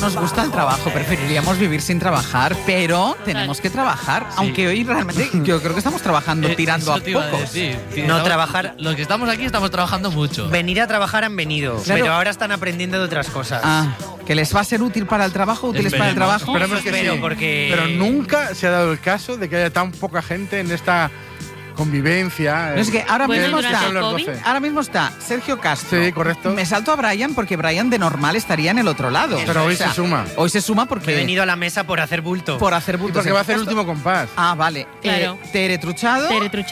nos gusta el trabajo, preferiríamos vivir sin trabajar, pero tenemos que trabajar. Sí. Aunque hoy realmente yo creo que estamos trabajando tirando a poco. No trabajar. Los que estamos aquí estamos trabajando mucho. Venir a trabajar han venido, claro. Pero ahora están aprendiendo de otras cosas. ¿Que les va a ser útil para el trabajo? ¿Útiles para el trabajo? Esperemos que sí. Pero nunca se ha dado el caso de que haya tan poca gente en esta convivencia. No, es que ahora mismo está Sergio Castro. Sí, correcto. Me salto a Brian porque Brian de normal estaría en el otro lado. Pero hoy se suma. Hoy se suma porque... He venido a la mesa por hacer bulto. Y porque va a hacer el último compás. Vale. Claro. Tere Truchado.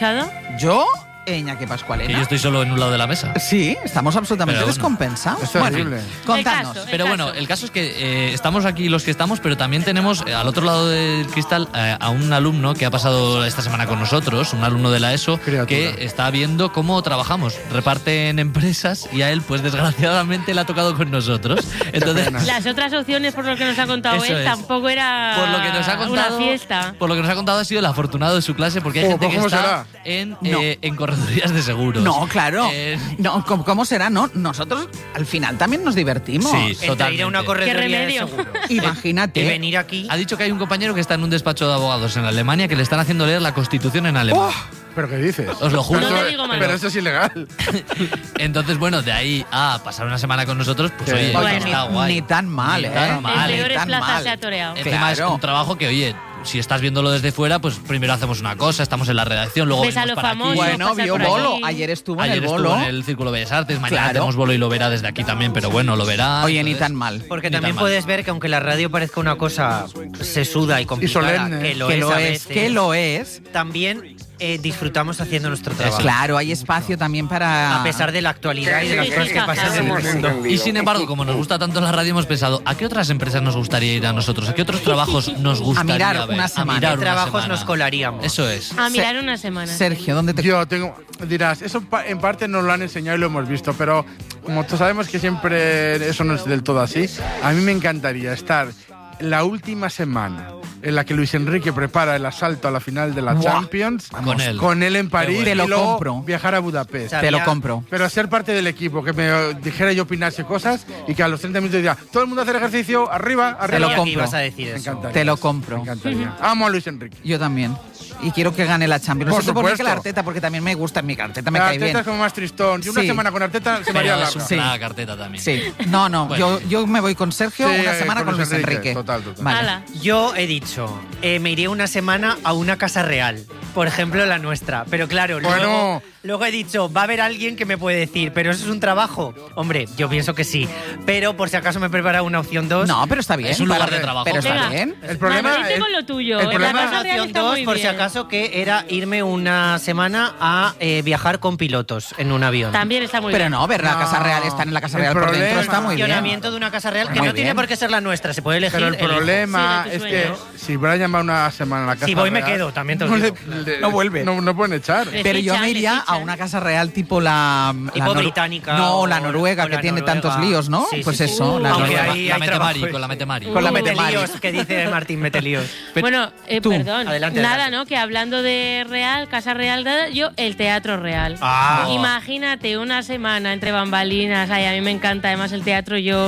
Yo... Iñaki Pascualena. Que yo estoy solo en un lado de la mesa. Sí, estamos absolutamente descompensados. Es terrible. Contanos. Pero bueno, el caso es que estamos aquí los que estamos, pero también tenemos al otro lado del cristal a un alumno que ha pasado esta semana con nosotros, un alumno de la ESO, que está viendo cómo trabajamos. Reparten empresas y a él, pues desgraciadamente, le ha tocado con nosotros. Entonces, las otras opciones, por lo que nos ha contado él, tampoco era por lo que nos ha contado, una fiesta. Por lo que nos ha contado ha sido el afortunado de su clase, porque hay gente que está en corredurías de seguros. No, claro. No, ¿cómo será? No, nosotros al final también nos divertimos. Sí, totalmente. Ir a una correduría de seguros. Imagínate. Y venir aquí. Ha dicho que hay un compañero que está en un despacho de abogados en Alemania que le están haciendo leer la Constitución en alemán. ¿Pero qué dices? Os lo juro. No le digo más. Pero eso es ilegal. Entonces, bueno, de ahí a pasar una semana con nosotros, pues oye, está guay. Ni tan mal, El peor es Plaza se ha toreado. Encima es un trabajo que, oye, si estás viéndolo desde fuera, pues primero hacemos una cosa, estamos en la redacción, luego ves a los famosos. Bueno, vio Bolo. Ayer estuvo en el Bolo. Estuvo en el Círculo Bellas Artes, mañana tenemos Bolo y lo verá desde aquí también, pero bueno, lo verá. Oye, ni tan mal. Porque también puedes ver que aunque la radio parezca una cosa sesuda y complicada, y solemne, que lo es, también disfrutamos haciendo nuestro trabajo. Claro, hay espacio también para... A pesar de la actualidad y de las cosas que pasan en el mundo. Y sin embargo, como nos gusta tanto la radio, hemos pensado, ¿a qué otras empresas nos gustaría ir a nosotros? ¿A qué otros trabajos nos gustaría mirar ver? una semana. ¿A qué trabajos nos colaríamos? Eso es. A mirar una semana. Sergio, ¿dónde te... Yo dirás, eso en parte nos lo han enseñado y lo hemos visto, pero como todos sabemos que siempre eso no es del todo así, a mí me encantaría estar la última semana en la que Luis Enrique prepara el asalto a la final de la Champions, con él en París, te lo y luego compro. Viajar a Budapest. Te lo compro. Pero ser parte del equipo, que me dijera yo opinarse cosas y que a los 30 minutos diga, todo el mundo hacer ejercicio, arriba. Te lo compro. Ibas a decir eso. Te lo compro. Me encantaría. Amo a Luis Enrique. Yo también. Y quiero que gane la Champions. Por No sé por qué supuesto. la Arteta, porque también me gusta mi Arteta, me cae bien. Arteta es como más tristón. Y una Sí. semana con Arteta se me haría Pero es larga. una carteta también. Sí. No, Bueno. yo me voy con Sergio Sí, una semana con Luis Enrique. Total. Vale. Ala. Yo he dicho, me iría una semana a una casa real. Por ejemplo, la nuestra. Pero claro, Bueno. luego he dicho, va a haber alguien que me puede decir, ¿pero eso es un trabajo? Hombre, yo pienso que sí. Pero por si acaso me he preparado una opción 2. No, pero está bien. Es un lugar para- de trabajo. Pero está Venga. bien. El problema Madrid, es... con lo tuyo. el La problema- Casa Real Opción está 2, muy por si bien. acaso, que era irme una semana a viajar con pilotos en un avión. También está muy Pero bien. no, ver la Casa Real, estar en la Casa El Real por dentro problema- está muy bien. Funcionamiento de una casa real que Muy no tiene bien. por qué ser la nuestra, se puede elegir. Pero el problema Sí, de es tu que sueño. si Brian va una semana a la casa Si voy me real, quedo, también te lo digo. No vuelve. No pueden echar. Le Pero yo fichan, me le iría a fichan. una Casa Real tipo la británica No, o la Noruega, o que la tiene Noruega. tantos líos, ¿no? Sí, Pues sí, eso, sí. la Aunque Noruega. ahí La hay mete trabajo. Mari, con la mete Mari. Con la mete Metelíos, Mari. que dice Martín Metelíos. Bueno, tú, perdón. adelante, Nada, adelante. ¿no? Que hablando de Real, Casa Real, yo el Teatro Real. Imagínate una semana entre bambalinas. Ay, a mí me encanta. Además, el teatro, yo,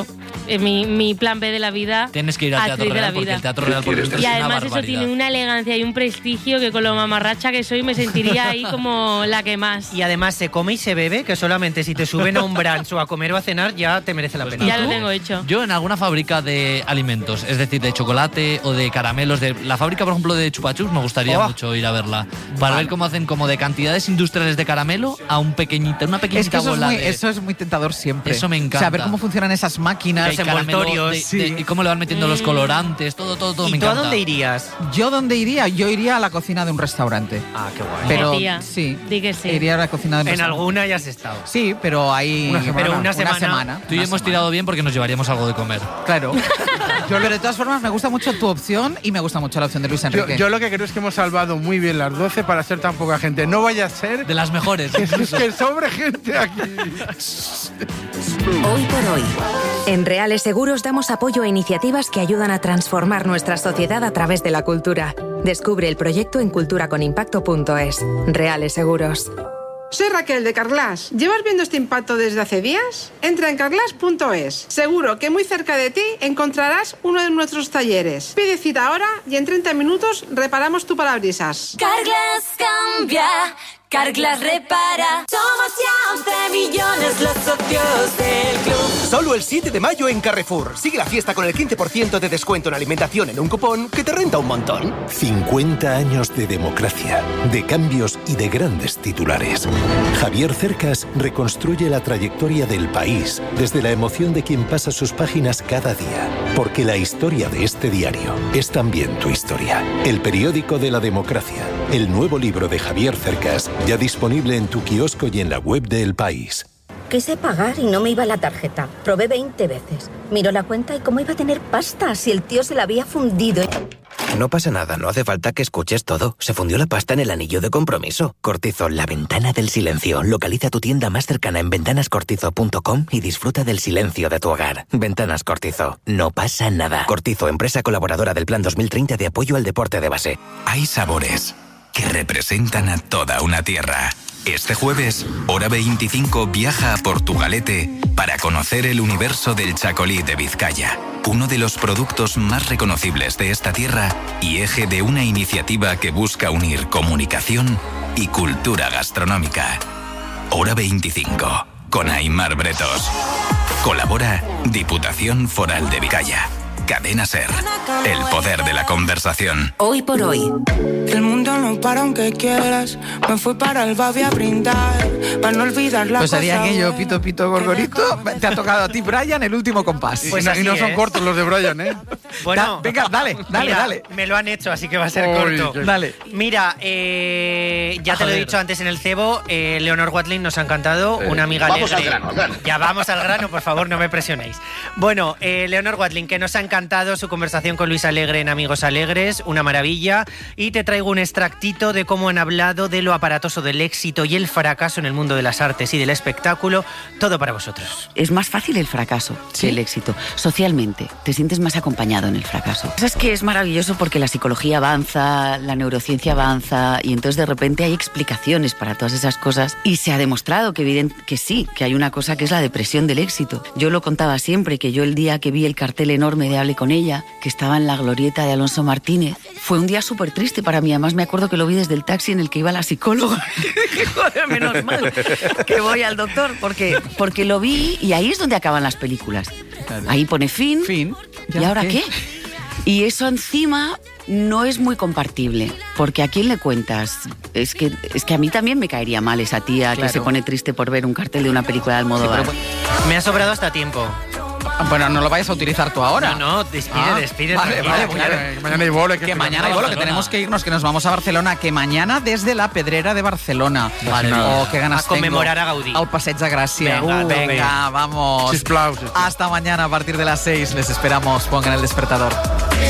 mi plan B de la vida. Tienes que ir al Teatro actriz de la Real porque vida. el Teatro Real por dentro Y es una además eso barbaridad. tiene una elegancia y un prestigio que con lo mamarracha que soy me sentiría ahí como la que más. Y además se come y se bebe, que solamente si te suben a un brunch o a comer o a cenar ya te merece la Pues pena. Ya lo tengo hecho. Yo en alguna fábrica de alimentos, es decir, de chocolate o de caramelos, de la fábrica, por ejemplo, de Chupa Chups, me gustaría mucho ir a verla. Para ver cómo hacen como de cantidades industriales de caramelo a una pequeñita Es que eso bola de... eso es muy tentador siempre. Eso me encanta. Saber cómo funcionan esas máquinas. Que hay caramelo envoltorios. y cómo le van metiendo los colorantes, todo ¿Y me tú a encanta. dónde irías? ¿Yo dónde iría? Yo iría a la cocina de un restaurante. Ah, qué guay. Pero tía, sí, di que sí. iría a la cocina de un En restaurante. alguna ya has estado. Sí, pero hay Una semana. Pero una semana. Tú y yo hemos tirado bien porque nos llevaríamos algo de comer. Claro. Pero de todas formas me gusta mucho tu opción y me gusta mucho la opción de Luis Enrique. Yo lo que creo es que hemos salvado muy bien las 12 para ser tan poca gente. No vaya a ser De las mejores. que sobre gente aquí. Hoy por hoy. En Reales Seguros damos apoyo a iniciativas que ayudan a transformar nuestra sociedad a través de la cultura. Descubre el proyecto en culturaconimpacto.es. Reales Seguros. Soy Raquel de Carglass. ¿Llevas viendo este impacto desde hace días? Entra en carglass.es. Seguro que muy cerca de ti encontrarás uno de nuestros talleres. Pide cita ahora y en 30 minutos reparamos tu parabrisas. Carglass cambia, Carglass repara. Somos ya 11 millones los socios del club. Solo el 7 de mayo en Carrefour. Sigue la fiesta con el 15% de descuento en alimentación en un cupón que te renta un montón. 50 años de democracia, de cambios y de grandes titulares. Javier Cercas reconstruye la trayectoria del país desde la emoción de quien pasa sus páginas cada día. Porque la historia de este diario es también tu historia. El periódico de la democracia. El nuevo libro de Javier Cercas, ya disponible en tu kiosco y en la web de El País. Quise pagar y no me iba la tarjeta. Probé 20 veces. Miró la cuenta y cómo iba a tener pasta si el tío se la había fundido. No pasa nada, no hace falta que escuches todo. Se fundió la pasta en el anillo de compromiso. Cortizo, la ventana del silencio. Localiza tu tienda más cercana en ventanascortizo.com y disfruta del silencio de tu hogar. Ventanas Cortizo. No pasa nada. Cortizo, empresa colaboradora del Plan 2030 de apoyo al deporte de base. Hay sabores que representan a toda una tierra. Este jueves, Hora 25 viaja a Portugalete para conocer el universo del chacolí de Vizcaya, uno de los productos más reconocibles de esta tierra y eje de una iniciativa que busca unir comunicación y cultura gastronómica. Hora 25, con Aimar Bretos. Colabora Diputación Foral de Vizcaya. Cadena SER. El poder de la conversación. Hoy por hoy. El mundo no para aunque quieras. Me fui para el Babi a brindar. Para no olvidar la pues cosa. Pues haría aquello, pito, pito, gorgorito. Te ha tocado a ti, Brian, el último compás. Pues y no son cortos los de Brian, ¿eh? Bueno, venga, dale. Me lo han hecho, así que va a ser corto. Dale. Mira, ya te lo he dicho antes en el cebo, Leonor Watling nos ha encantado, una amiga vamos alegre. al grano. Ya vamos al grano, por favor, no me presionéis. Bueno, Leonor Watling, que nos ha encantado su conversación con Luis Alegre en Amigos Alegres, una maravilla, y te traigo un extractito de cómo han hablado de lo aparatoso del éxito y el fracaso en el mundo de las artes y del espectáculo, todo para vosotros. Es más fácil el fracaso que el éxito. Socialmente, te sientes más acompañado en el fracaso. Es que es maravilloso porque la psicología avanza, la neurociencia avanza y entonces de repente hay explicaciones para todas esas cosas y se ha demostrado que sí, que hay una cosa que es la depresión del éxito. Yo lo contaba siempre, que yo el día que vi el cartel enorme de Hable con ella, que estaba en la glorieta de Alonso Martínez, fue un día súper triste para mí. Además me acuerdo que lo vi desde el taxi en el que iba la psicóloga. Joder, menos mal que voy al doctor, porque lo vi y ahí es donde acaban las películas. Claro. Ahí pone fin. ¿Y ahora qué? Y eso encima no es muy compartible, porque ¿a quién le cuentas? Es que a mí también me caería mal esa tía que se pone triste por ver un cartel de una película de Almodóvar. Sí, me ha sobrado hasta tiempo. Bueno, no lo vayas a utilizar tú ahora. No, despide. Vale, claro. Que mañana hay bolo. Que mañana hay bolo, que tenemos que irnos, que nos vamos a Barcelona. Que mañana desde la Pedrera de Barcelona. Vale. Qué ganas a conmemorar a Gaudí. Al Passeig de Gràcia. Venga, vamos. Sisplau. Hasta mañana a partir de las 6. Les esperamos. Pongan el despertador.